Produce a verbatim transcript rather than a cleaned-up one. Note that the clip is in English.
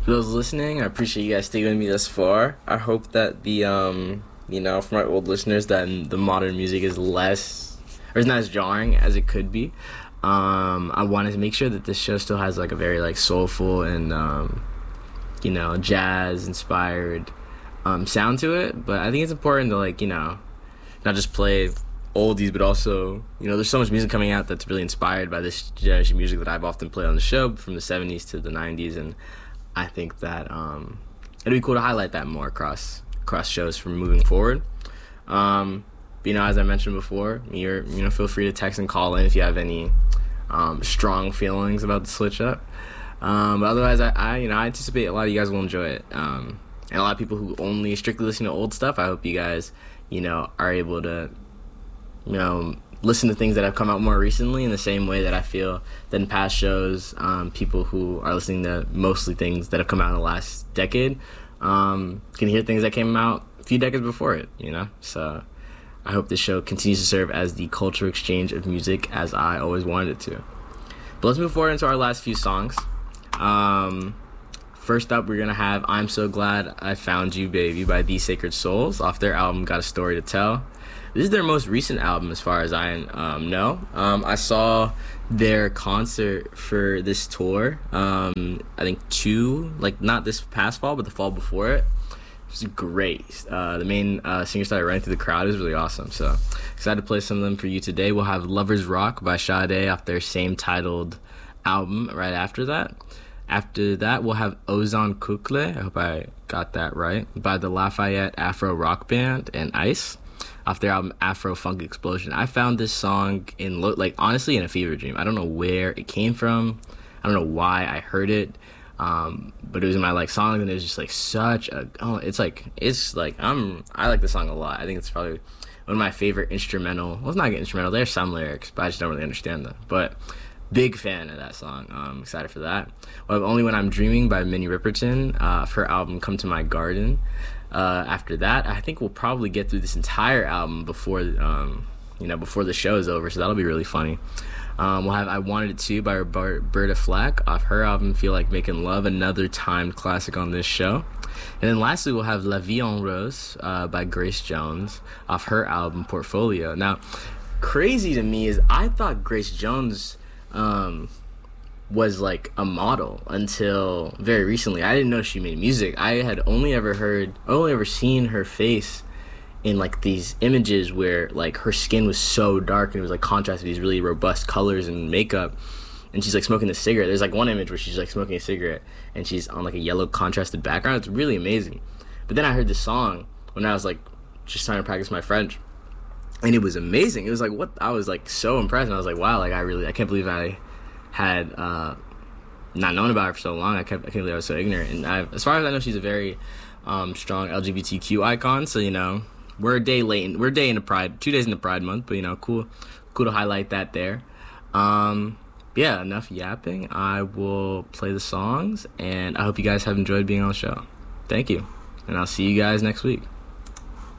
For those listening, I appreciate you guys sticking with me thus far. I hope that the, um, you know, for my old listeners, that the modern music is less, or is not as jarring as it could be. Um, I wanted to make sure that this show still has, like, a very, like, soulful and, um, you know, jazz-inspired um, sound to it. But I think it's important to, like, you know, not just play oldies, but also, you know, there's so much music coming out that's really inspired by this generation music that I've often played on the show, from the seventies to the nineties, and I think that um, it'd be cool to highlight that more across across shows from moving forward. Um, but, you know, as I mentioned before, you're you know feel free to text and call in if you have any um, strong feelings about the switch up. Um, but otherwise, I, I you know I anticipate a lot of you guys will enjoy it, um, and a lot of people who only strictly listen to old stuff, I hope you guys you know are able to you know listen to things that have come out more recently, in the same way that I feel that in past shows, um, people who are listening to mostly things that have come out in the last decade um, can hear things that came out a few decades before it, you know? So I hope this show continues to serve as the cultural exchange of music as I always wanted it to. But let's move forward into our last few songs. Um, first up, we're going to have I'm So Glad I Found You, Baby by The Sacred Souls off their album Got a Story to Tell. This is their most recent album, as far as I um, know. Um, I saw their concert for this tour, um, I think two, like not this past fall, but the fall before it. It was great. Uh, the main uh, singer started running through the crowd. It was really awesome. So excited to play some of them for you today. We'll have Lovers Rock by Sade off their same titled album right after that. After that, we'll have Ozan Kukle, I hope I got that right, by the Lafayette Afro Rock Band and Ice, off their album Afro Funk Explosion. I found this song in, like, honestly in a fever dream. I don't know where it came from. I don't know why I heard it. Um, but it was in my, like, songs, and it was just, like, such a, oh, it's, like, it's, like, I'm, I like the song a lot. I think it's probably one of my favorite instrumental, well, it's not an instrumental, there's some lyrics, but I just don't really understand them. But big fan of that song. I'm excited for that. We'll have Only When I'm Dreaming by Minnie Riperton, uh, for her album Come to My Garden. Uh, after that, I think we'll probably get through this entire album before, um, you know, before the show is over, so that'll be really funny. Um, we'll have I Wanted It Too by Roberta Flack off her album Feel Like Making Love, another timed classic on this show. And then lastly, we'll have La Vie en Rose uh, by Grace Jones off her album Portfolio. Now, crazy to me is I thought Grace Jones um, was like a model until very recently. I didn't know she made music. I had only ever heard, only ever seen her face in like these images where like her skin was so dark and it was like contrast with these really robust colors and makeup, and she's like smoking a cigarette. There's like one image where she's like smoking a cigarette and she's on like a yellow contrasted background. It's really amazing. But then I heard this song when I was like just trying to practice my French, and it was amazing. It was like, what, I was like so impressed, and I was like, wow, like I really, I can't believe I had uh, not known about her for so long. I can't, I can't believe I was so ignorant. And I, as far as I know, she's a very um, strong L G B T Q icon. So, you know, we're a day late. We're a day into Pride, two days into Pride Month. But, you know, cool, cool to highlight that there. Um, yeah, enough yapping. I will play the songs, and I hope you guys have enjoyed being on the show. Thank you, and I'll see you guys next week.